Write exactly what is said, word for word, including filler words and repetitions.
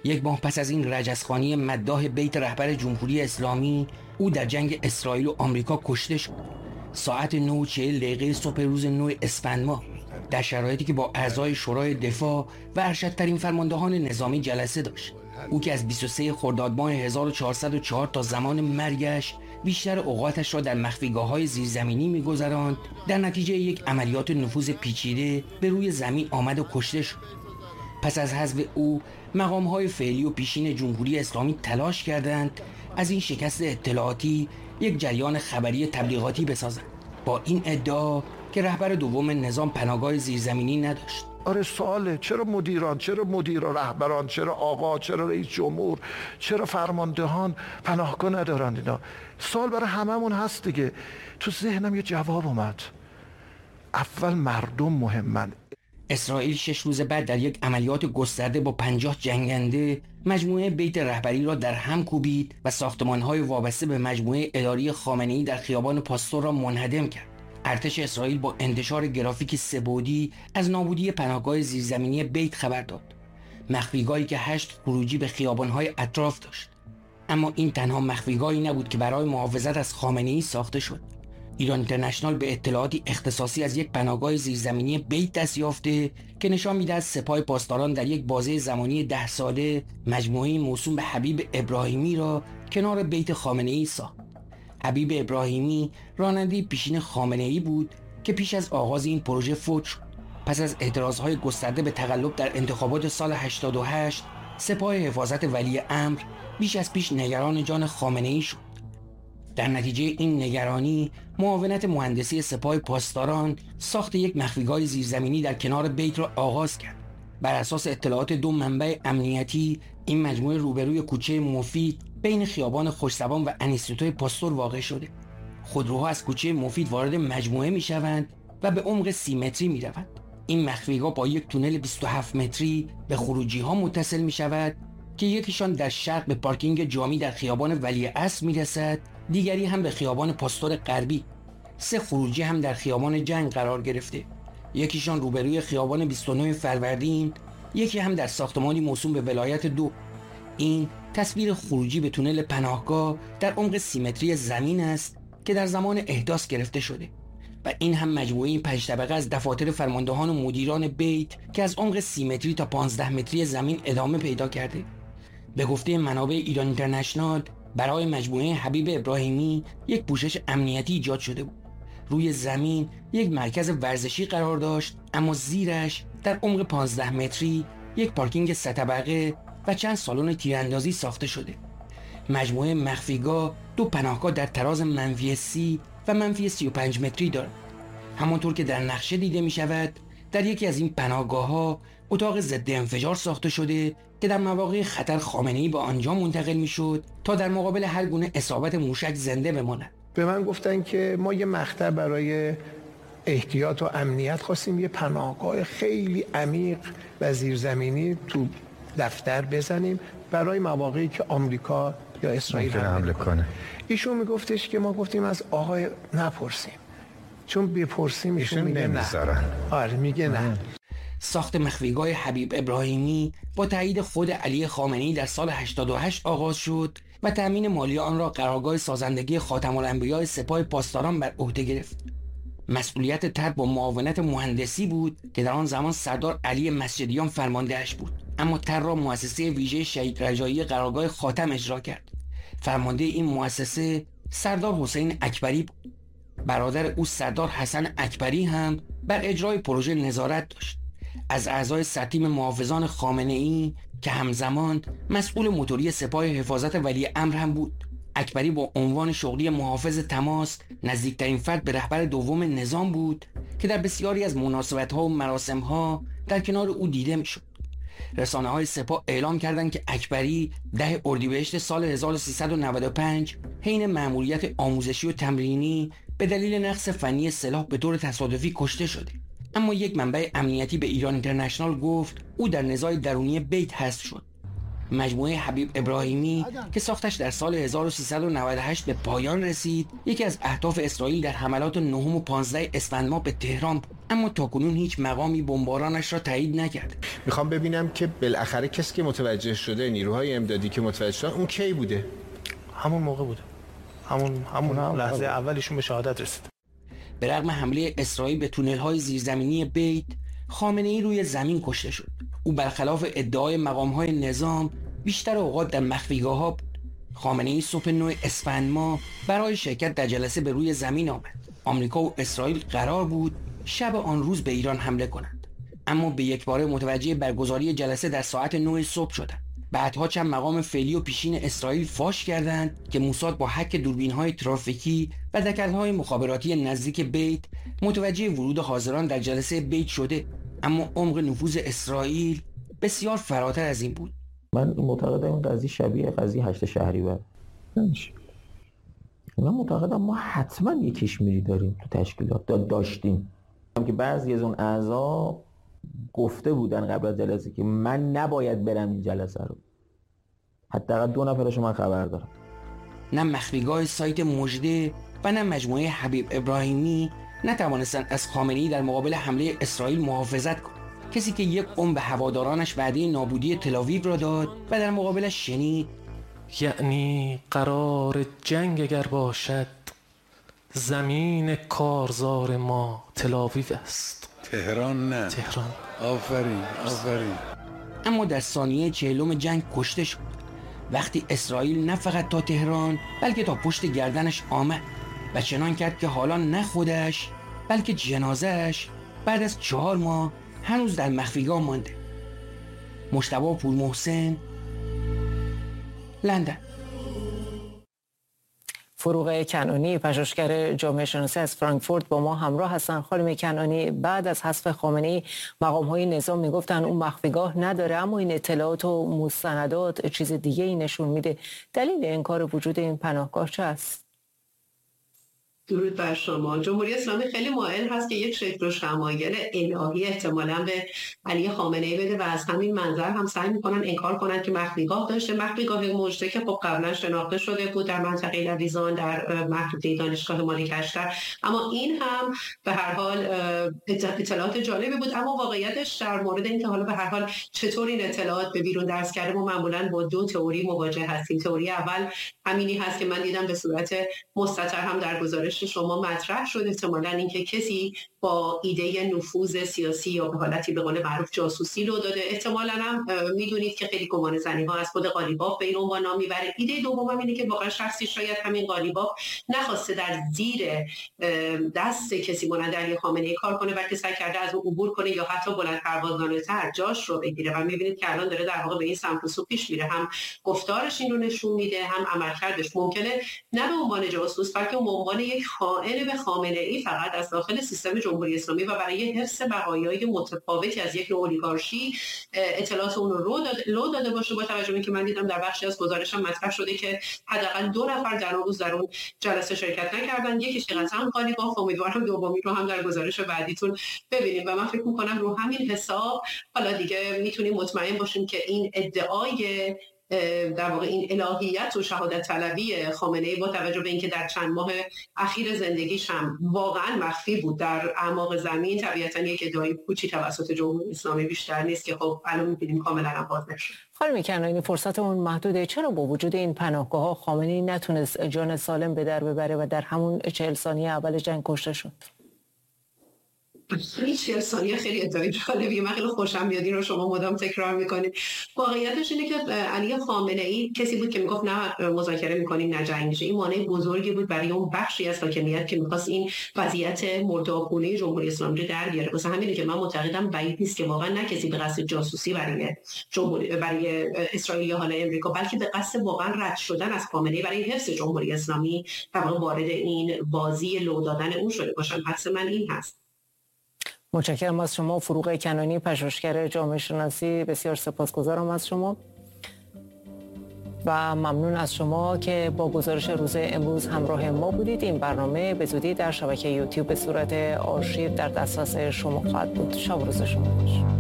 یک ماه پس از این رجزخوانی مداح بیت رهبر جمهوری اسلامی، او در جنگ اسرائیل و آمریکا کشته شد. ساعت نه و چهل دقیقه صبح روز نه اسفند ماه، در شرایطی که با اعضای شورای دفاع و ارشدترین فرماندهان نظامی جلسه داشت. او که از بیست و سوم خرداد ماه هزار و چهارصد و چهار تا زمان مرگش بیشتر اوقاتش را در مخفیگاه‌های زیرزمینی می‌گذراند، در نتیجه یک عملیات نفوذ پیچیده به روی زمین آمد و کشته شد. پس از حذف او، مقام‌های فعلی و پیشین جمهوری اسلامی تلاش کردند از این شکست اطلاعاتی یک جریان خبری تبلیغاتی بسازند، با این ادعا که رهبر دوم نظام پناهگاه زیرزمینی نداشت. آره سواله، چرا مدیران، چرا مدیر و رهبران، چرا آقا، چرا رئیس جمهور، چرا فرماندهان پناهگاه ندارن؟ اینا سوال برای هممون هست دیگه. تو ذهنم یه جواب اومد، اول مردم مهمن. اسرائیل شش روز بعد در یک عملیات گسترده با پنجاه جنگنده مجموعه بیت رهبری را در هم کوبید و ساختمان‌های وابسته به مجموعه اداری خامنه‌ای در خیابان پاستور را منهدم کرد. ارتش اسرائیل با انتشار گرافیک سه‌بعدی از نابودی پناهگاه زیرزمینی بیت خبر داد، مخفیگاهی که هشت خروجی به خیابان‌های اطراف داشت. اما این تنها مخفیگاهی نبود که برای محافظت از خامنه‌ای ساخته شد. ایران اینترنشنال به اطلاعاتی اختصاصی از یک پناهگاه زیرزمینی بیت دست یافته که نشان می‌دهد سپاه پاسداران در یک بازه زمانی ده ساله مجموعه موسوم به حبیب ابراهیمی را کنار بیت خامنه‌ای ساخت. حبیب ابراهیمی راننده پیشین خامنه‌ای بود که پیش از آغاز این پروژه فوت شد. پس از اعتراضهای گسترده به تقلب در انتخابات سال هشتاد و هشت، سپاه حفاظت ولی امر بیش از پیش نگران جان خامنه‌ای شد. در نتیجه این نگرانی، معاونت مهندسی سپاه پاسداران ساخت یک مخفیگاه زیرزمینی در کنار بیت را آغاز کرد. بر اساس اطلاعات دو منبع امنیتی، این مجموعه روبروی کوچه مفید بین خیابان خوش‌زبان و انیستوی پاستور واقع شده. خودروها از کوچه مفید وارد مجموعه می شوند و به عمق سی متری می روند. این مخفیگاه با یک تونل بیست و هفت متری به خروجی ها متصل می شود که یکیشان در شرق به پارکینگ جامی در خیابان ولیعصر می رسد، دیگری هم به خیابان پاستور غربی. سه خروجی هم در خیابان جنگ قرار گرفته، یکیشان روبروی خیابان بیست و نه فروردین، یکی هم در ساختمانی موسوم به ولایت دو. این تصویر خروجی به تونل پناهگاه در عمق سی متری زمین است که در زمان احداث گرفته شده و این هم مجموعه پنج طبقه از دفاتر فرماندهان و مدیران بیت که از عمق سی متری تا پانزده متری زمین ادامه پیدا کرده. به گفته منابع ایران اینترنشنال، برای مجموعه حبیب ابراهیمی یک پوشش امنیتی ایجاد شده بود. روی زمین یک مرکز ورزشی قرار داشت، اما زیرش در عمق پانزده متری یک پارکینگ سه طبقه و چند سالن تیراندازی ساخته شده. مجموعه مخفیگاه دو پناهگاه در تراز منفی سی و منفی سی و پنج متری دارد. همانطور که در نقشه دیده می شود، در یکی از این پناهگاه ها اتاق ضد انفجار ساخته شده که در مواقع خطر خامنه‌ای به آنجا منتقل می شد تا در مقابل هر گونه اصابت موشک زنده بماند. به من گفتن که ما یه مقطع برای احتیاط و امنیت خواستیم یه پناهگاه خیلی عمیق و زیرزمینی تو دفتر بزنیم برای مواقعی که آمریکا یا اسرائیل حمله کنه. ایشون میگفتش که ما گفتیم از آقای نپرسیم، چون بپرسیم ایشون میگه نه. آره میگه نه. ساخت مخفیگاه حبیب ابراهیمی با تایید خود علی خامنه‌ای در سال هشتاد و هشت آغاز شد و تأمین مالی آن را قرارگاه سازندگی خاتم الانبیاء سپاه پاسداران بر عهده گرفت. مسئولیت طرح با معاونت مهندسی بود که در آن زمان سردار علی مسجدیان فرماندهش بود، اما طرح را مؤسسه ویژه شهید رجایی قرارگاه خاتم اجرا کرد. فرمانده این مؤسسه سردار حسین اکبری بود. برادر او سردار حسن اکبری هم بر اجرای پروژه نظارت داشت. از اعضای سرتیم محافظان خامنه‌ای که همزمان مسئول موتوری سپاه حفاظت ولی امر هم بود. اکبری با عنوان شغلی محافظ تماس نزدیکترین فرد به رهبر دوم نظام بود که در بسیاری از مناسبت‌ها و مراسم‌ها در کنار او دیده می‌شد. رسانه‌های سپاه اعلام کردند که اکبری ده اردیبهشت سال هزار و سیصد و نود و پنج حین مأموریت آموزشی و تمرینی به دلیل نقص فنی سلاح به طور تصادفی کشته شده. اما یک منبع امنیتی به ایران اینترنشنال گفت او در نزاع درونی بیت حذف شد. مجموعه حبیب ابراهیمی که ساختش در سال هزار و سیصد و نود و هشت به پایان رسید، یکی از اهداف اسرائیل در حملات نهم و پانزده اسفند ماه به تهران بود. اما تاکنون هیچ مقامی بمبارانش را تایید نکرد. میخوام ببینم که بالاخره کسی که متوجه شده، نیروهای امدادی که متوجه شدن، اون کی بوده؟ همون موقع بوده. همون همون هم لحظه اولیشون به شهادت رسید. به رغم حمله اسرائیل به تونل‌های زیرزمینی بیت، خامنه‌ای روی زمین کشته شد. او برخلاف ادعای مقام‌های نظام بیشتر اوقات در مخفیگاه‌ها بود. خامنه‌ای صبح نه اسفند ماه برای شرکت در جلسه به روی زمین آمد. آمریکا و اسرائیل قرار بود شب آن روز به ایران حمله کنند، اما به یک باره متوجه برگزاری جلسه در ساعت نه صبح شدند. بعدها چند مقام فعلی و پیشین اسرائیل فاش کردند که موساد با هک دوربین‌های ترافیکی و دکل‌های مخابراتی نزدیک بیت متوجه ورود حاضران در جلسه بیت شده، اما عمق نفوذ اسرائیل بسیار فراتر از این بود. من معتقدم این قضیه شبیه قضیه هشت شهریور. من معتقدم ما حتما یک کشمیری داریم تو تشکیلات، داشتیم هم که بعضی از اون اعضا گفته بودن قبل از جلسه که من نباید برم این جلسه رو. حداقل دو نفرش من خبر دارم. نه مخفیگاه سایت مژده و نه مجموعه حبیب ابراهیمی نتوانستند از خامنه‌ای در مقابل حمله اسرائیل محافظت کنند. کسی که یک عمر به هوادارانش وعده نابودی تل‌آویو را داد و در مقابلش شنید یعنی قرار جنگ اگر باشد زمین کارزار ما تل‌آویو است، تهران نه. تهران. آفرین آفرین. اما در ثانیه چهلم جنگ کشته شد، وقتی اسرائیل نه فقط تا تهران بلکه تا پشت گردنش آمد و چنان کرد که حالا نه خودش بلکه جنازهش بعد از چهار ماه هنوز در مخفیگاه مانده. مجتبی پورمحسن، لندن. فروغ کنعانی، پژوهشگر جامعه شناسی از فرانکفورت با ما همراه هستند. خانم کنعانی، بعد از حذف خامنه‌ای مقام‌های نظام میگفتن اون مخفیگاه نداره، اما این اطلاعات و مستندات چیز دیگه ای نشون میده. دلیل انکار وجود این پناهگاه چه است؟ درود بر شما. جمهوری اسلامی خیلی مایل هست که یک شکل و شمایل الهی احتمالاً به علی خامنه‌ای بده و از همین منظر هم سعی میکنن انکار کنن که مخفیگاه داشته. مخفیگاه مژده که خب قبلا شناخته شده بود در منطقه لویزان در محدوده دانشگاه مالک اشتر، اما این هم به هر حال اطلاعات جالبی بود. اما واقعیتش در مورد اینکه حالا به هر حال چطور این اطلاعات به بیرون درز کرده، ما معمولاً با دو تئوری مواجه هستیم. تئوری اول همینی هست که من دیدم به صورت مستتر هم در گزارش شما مطرح شد، احتمالاً اینکه کسی با ایده نفوذ سیاسی یا به حالتی به قول معروف جاسوسی رو داده. احتمالاً هم میدونید که خیلی گمان زنی ها از خود قالیباف به این عنوان نام میبره. ایده دوم هم اینه که واقعا شخصی شاید همین قالیباف نخواسته در زیر دست کسی مانند علی خامنه‌ای کار کنه، بلکه سعی کرده از اون عبور کنه یا حتی بلند پروازانه‌تر جاش رو بگیره و میبینید که الان داره در واقع به این سمت و سو پیش میره. هم گفتارش این رو نشون میده، هم عملکردش. ممکنه نه به عنوان جاسوس بلکه به عنوان یک خائن به خامنه‌ای فقط از داخل سیستم جمهوری اسلامی و برای حفظ بقایای متفاوتی از یک اولیگارشی اطلاعات اون رو لو داده باشه. با توجه به اینکه من دیدم در بخشی از گزارشم مطرح شده که حداقل دو نفر در اون روز در اون جلسه شرکت نکردن، یکیش قطعا قالیباف، امیدوارم دومی رو هم در گزارش بعدیتون ببینیم و من فکر می‌کنم رو همین حساب حالا دیگه میتونیم مطمئن باشیم که این ادعای در واقع این الهیت و شهادت طلبی خامنه‌ای با توجه به اینکه در چند ماه اخیر زندگیش هم واقعا مخفی بود در اعماق زمین، طبیعتاً یک ادعای پوچی توسط جمهوری اسلامی بیشتر نیست که خب الان می‌بینیم کاملاً هم باز نشد. خانم کنعانی، فرصتمون محدوده. چرا با وجود این پناهگاه‌ها خامنه‌ای نتونست جان سالم به در ببره و در همون چهل ثانیه اول جنگ کشته شد؟ این چهل ثانیه خیلی ادعای جالبیه، من خیلی خوشم میاد این رو شما مدام تکرار میکنید. واقعیتش اینه که علی خامنه‌ای کسی بود که میگفت نه مذاکره میکنیم نه جنگ میشه. این مانع بزرگی بود برای اون بخشی از حاکمیت که میخواست این وضعیت مردابگونه جمهوری اسلامی رو در بیاره. واسه همینه که من معتقدم بعید نیست که واقعا نه کسی به قصد جاسوسی برای جمهوری برای اسرائیل یا حالا امریکا، بلکه به قصد واقعا رد شدن از خامنه‌ای برای حفظ جمهوری اسلامی در واقع وارد این بازی لو دادن اون شده باشن. حدس من این هست. متشکرم از شما فروغ کنعانی، پژوهشگر جامعه شناسی. بسیار سپاسگزارم از شما و ممنون از شما که با گزارش روز امروز همراه ما بودید. این برنامه به زودی در شبکه یوتیوب به صورت آرشیو در دسترس شما خواهد بود. شب و روز شما خوش.